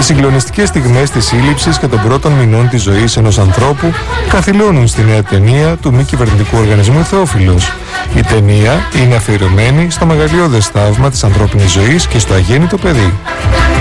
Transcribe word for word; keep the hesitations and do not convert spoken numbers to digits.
συγκλονιστικές στιγμές της σύλληψης και των πρώτων μηνών της ζωής ενός ανθρώπου καθυλώνουν στη νέα ταινία του μη κυβερνητικού οργανισμού Θεόφιλος. Η ταινία είναι αφιερωμένη στο μεγαλειώδες θαύμα της ανθρώπινης ζωής και στο αγέννητο παιδί.